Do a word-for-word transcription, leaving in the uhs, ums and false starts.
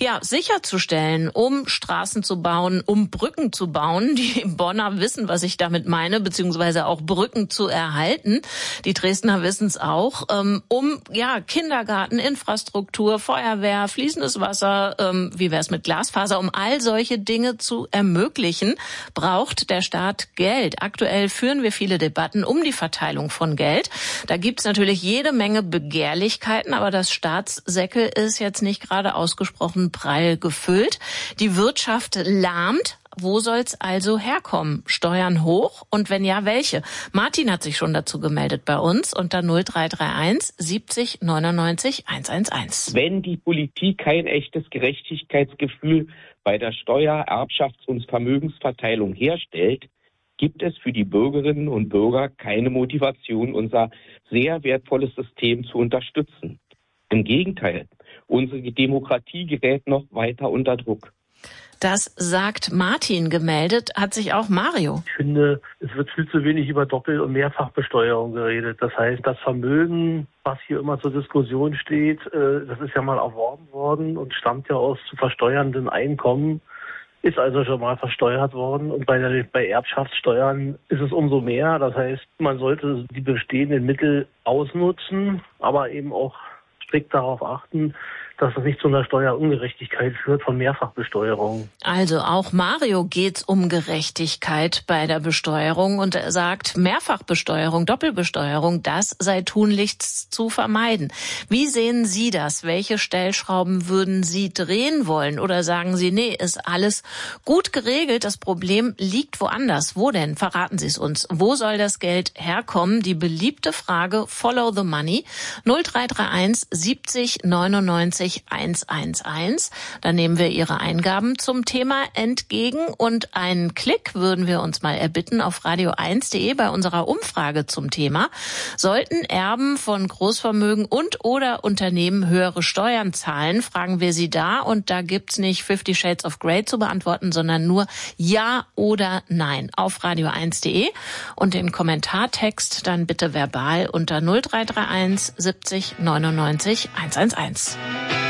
ja, sicherzustellen, um Straßen zu bauen, um Brücken zu bauen. Die Bonner wissen, was ich damit meine, beziehungsweise auch Brücken zu erhalten. Die Dresdner wissen es auch, ähm, um ja Kindergarten, Infrastruktur, Feuerwehr, fließendes Wasser, ähm, wie wäre es mit Glasfaser, um all solche Dinge zu ermöglichen, braucht der Staat Geld. Aktuell führen wir viele Debatten um die Verteilung von Geld. Da gibt es natürlich jede Menge Begehrlichkeiten, aber das Staatssäckel ist jetzt nicht gerade ausgesprochen prall gefüllt. Die Wirtschaft lahmt. Wo soll's also herkommen? Steuern hoch? Und wenn ja, welche? Martin hat sich schon dazu gemeldet bei uns unter null drei drei eins siebzig neunundneunzig hundertelf. Wenn die Politik kein echtes Gerechtigkeitsgefühl bei der Steuer-, Erbschafts- und Vermögensverteilung herstellt, gibt es für die Bürgerinnen und Bürger keine Motivation, unser sehr wertvolles System zu unterstützen. Im Gegenteil, unsere Demokratie gerät noch weiter unter Druck. Das sagt Martin. Gemeldet hat sich auch Mario. Ich finde, es wird viel zu wenig über Doppel- und Mehrfachbesteuerung geredet. Das heißt, das Vermögen, was hier immer zur Diskussion steht, das ist ja mal erworben worden und stammt ja aus zu versteuernden Einkommen, ist also schon mal versteuert worden. Und bei, der, bei Erbschaftssteuern ist es umso mehr. Das heißt, man sollte die bestehenden Mittel ausnutzen, aber eben auch strikt darauf achten, dass es nicht zu einer Steuerungerechtigkeit führt von Mehrfachbesteuerung. Also auch Mario geht's um Gerechtigkeit bei der Besteuerung und er sagt, Mehrfachbesteuerung, Doppelbesteuerung, das sei tunlichst zu vermeiden. Wie sehen Sie das? Welche Stellschrauben würden Sie drehen wollen? Oder sagen Sie, nee, ist alles gut geregelt, das Problem liegt woanders. Wo denn? Verraten Sie es uns. Wo soll das Geld herkommen? Die beliebte Frage, follow the money, null drei drei eins siebzig neunundneunzig hundertelf. Dann nehmen wir Ihre Eingaben zum Thema entgegen und einen Klick würden wir uns mal erbitten auf radio eins punkt de bei unserer Umfrage zum Thema. Sollten Erben von Großvermögen und oder Unternehmen höhere Steuern zahlen, fragen wir Sie da und da gibt's nicht Fifty Shades of Grey zu beantworten, sondern nur Ja oder Nein auf radio eins punkt de und den Kommentartext dann bitte verbal unter null drei drei eins siebzig neunundneunzig hundertelf.